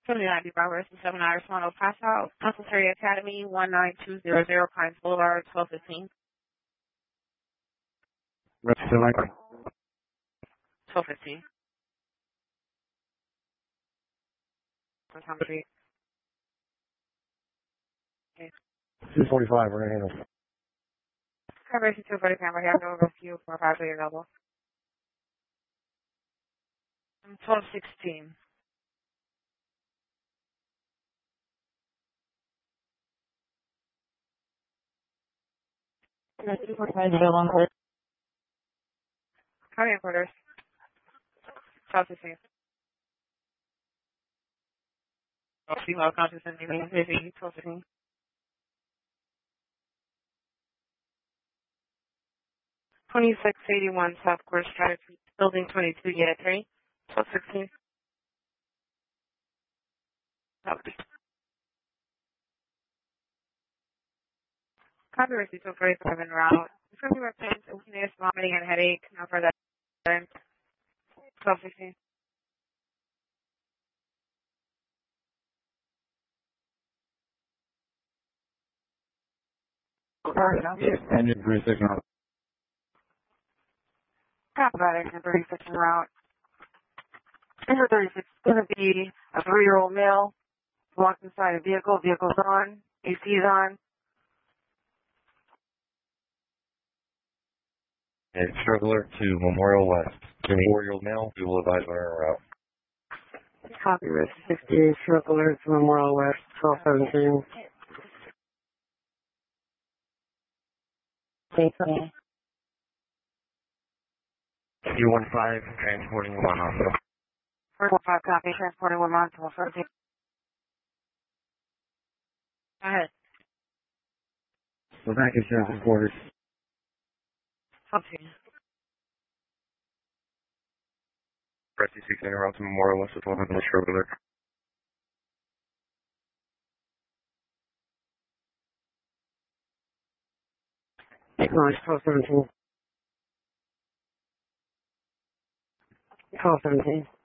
79 Broward, 7 Irish Mono Pass Out, Necessary Academy, 19200 Pines Boulevard, 1215. Rest of the line. 1215. Tom Street. Okay. 245, we're going to handle. Coverage 240 camera, we have no rescue for 5 available. 1216. County headquarters. 1216. Female conscious and busy, 1216. 2681 South Court Drive, Building 22, Unit 3, 1216. Copy receipt 245 en route. Description represents weakness, vomiting, and headache. No further. 1216. Engine 36 now. Copy about engine 36 en route. Engine 36 is going to be a 3-year-old male. Walked inside a vehicle. Vehicle's on. AC is on. And Struggler to Memorial West. 4-year-old male, we will advise on our route. Copy, Risk 68, Circle Alert to Memorial West, 1217. Okay. 215, transporting one hospital. 415 copy, transporting one month, 1217. Go ahead. We're back in Sheriff's quarters. 1216. Rescue 6 en route to Memorial West with 100 Struggler. Acknowledge 1217. 1217.